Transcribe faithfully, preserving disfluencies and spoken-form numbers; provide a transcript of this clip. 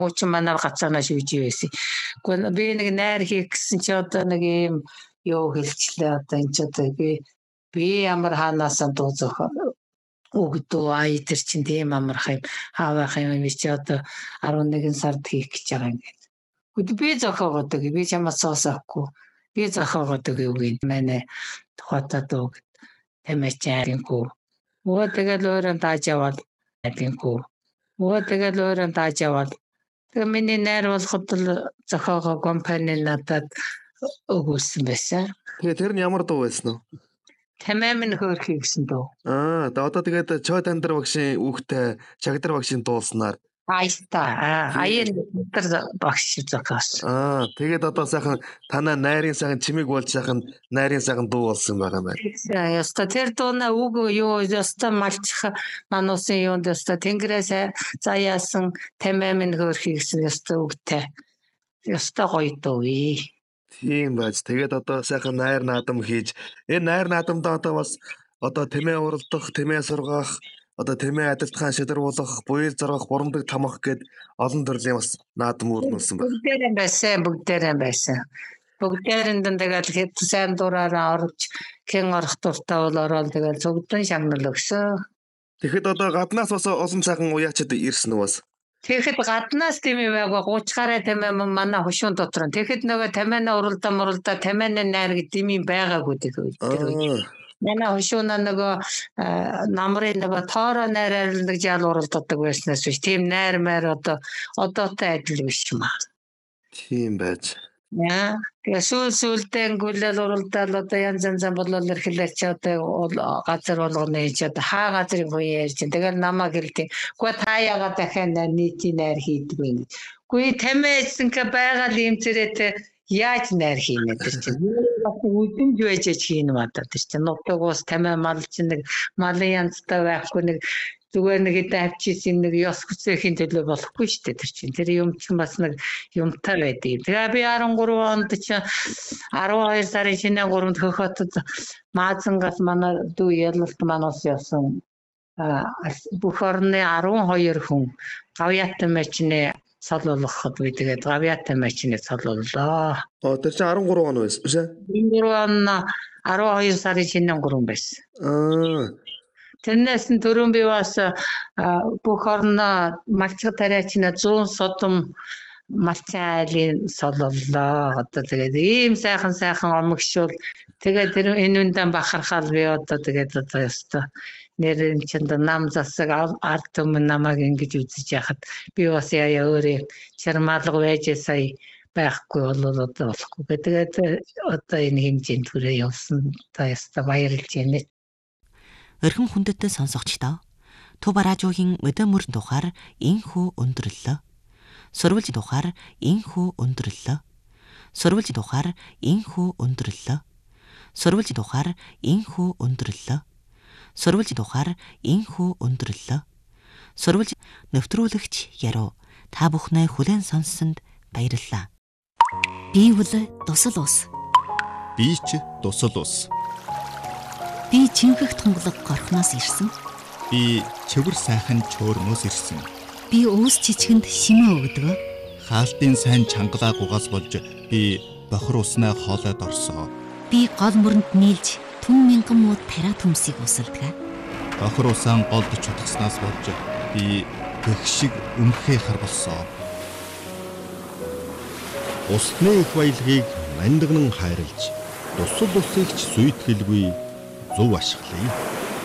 Уучин манай гацаанаа шүүж байсан. Гэхдээ би нэг найр хийх гэсэн чи одоо нэг юм юу хэлчлээ одоо энэ ч одоо би би ямар хаанаас дуу зохиол өгдөө ай тэр чин тийм амарх юм хаавах юм чи одоо арван нэгэн сард хийх гэж байгаа юм. Үгүй би зохиогоодог би чамаас соосоохгүй би зохиогоодог юу гин манай тухайтай дуу тэмээчээрinku. Өө тэгэл өөрөө тааж аваад адinku. Өө тэгэл өөрөө тааж аваад тэгээ миний найр болоход л зохиогоо компани надад өгүүлсэн байсан. Тэгээ тэр нь ямар дуу байсан вэ? Тамаамын хөөрхий гэсэн дуу. Аа, одоо тэгээд Чой Тандар багшийн үгтэй Чагдар багшийн дуулснаар Айста аян тэр багш зохиосон. Аа, тэгээд одоо сайхан танаа найрын сайхан чимиг болж сайхан найрын сайхан дуу болсон байгаа юм байна. Яста тэр дууна үг юу яста малчих мануусын юунд яста тэнгэрээс заяасан тамаамын хөөрхий гэсэн яста үгтэй. Яста гоё дуу. Тийм байж. Тэгээд одоо сайхан найр наадам хийж энэ найр наадамдаа одоо бас одоо тэмээ уралдах, тэмээ сургах, одоо тэмээ адилтгаан шидрүүлэх, буяр зоргох, бурамдаг тамах гэд олон төрлийн бас наадам үүрнүүлсэн байна. Бүгдээрээ байсан, бүгдээрээ байсан. Бүгдээрэнд нь тэгэл хэд сайн дураараа орж хэн орох дуртай бол ороод тэгэл зөвдөн шагнал өгсөн. Тэгэхэд одоо гаднаас бас олон сайхан уяачид ирсэн үү бас? Тэгэхэд гаднаас тийм юм байга гуучгаараа тамаа манай хөшүүн дотор. Тэгэхэд нөгөө тамаана уралдаа муралдаа тамааны найр гэдэг юм байгаагүй тэгэхээр. Манай хөшүүн нөгөө намрын нөгөө тоороо найраар нэг жаал уралддаг байснаас биш. Тийм найр маар одоо одоотой адил биш юм аа. Тийм байж. Яа, тэгээ сүүл сүүлдээ гүлэл уралдаал одоо янз янз болол ирэхлээр чи одоо газар болгоны чи одоо хаа газрын хүн ярьж чинь тэгэл намайг хэлдэг. Гэхдээ та яагаад дахиад нийтийн найр хийдэг юм. Үгүй тамээсэн ка байгаа л юм зэрэг яаж найр хийнэ тэр чинь. Бас үдэн жийж хийн мата тэр чинь. Нутагаас тамаа мал чинь нэг малын янзтай байхгүй нэг зүгээр нэг давчиж нэг ёс хүсэхийн төлөө болохгүй шүү дээ тэр чинь. Тэр юм чинь бас нэг юмтай байдаг. Тэгээ би арван гурван онд чинь арван хоёр сарын шинэ гуравд хөхөтд Маазангаас манай дүү ялалт манаас явсан бүх орны арван хоёр хүн гавьяатай мачны салуулгахад би тэгээд гавьяатай мачны салууллаа. Оо тэр чинь арван гурван он байсан биш ээ? арван гурван он арван хоёр сарын шинэ гурван байсан. Аа. Тэрнээс нь түрүүн би бас бүх орно малчиг тариачна зүүн содом малчин айлын сололлоо. Одоо тэгээд ийм сайхан сайхан омгшуул тэгээд тэр энэ үндэн бахархал би одоо тэгээд одоо ёстой нэр энэ чинд нам засаг арт өмнө намайг ингэж үзэж яхад би бас яа өөрөө чармаалга байж сая байхгүй болоод одоо болохгүй. Тэгээд одоо энэ хэмжээнд хүрээ явсан та ёстой баярлж байна. Өрхөн хүндэт сонсогчдоо Туба радиогийн өдөмөр тухаар инхүү өндөрлөө. Сурвалж тухаар инхүү өндөрлөө. Сурвалж тухаар инхүү өндөрлөө. Сурвалж тухаар инхүү өндөрлөө. Сурвалж тухаар инхүү өндөрлөө. Сурвалж нэвтрүүлэгч яруу та бүхнээ хүлээн сонссонд баярлалаа. Би бол дусал ус. Би ч дусал ус. Би чингэх тунгалаг горхноос ирсэн. Би чивэр сайхан чөөрнөөс ирсэн. Би өөс чичгэнд шимээ өгдөг. Хаалтын сайн чангалаа гугаас болж би бохор уснаа хоолойд орсоо. Би гол мөрөнд нийлж түн мянган муу тариа төмсийг усалдаг. Бохор усаан голд чутгаснаас болж би гэх шиг өмхөө хар болсоо. Усны их баялагийг мандагнан хайрлж, дусал усыг ч сүйтгэлгүй зөв ашиглая.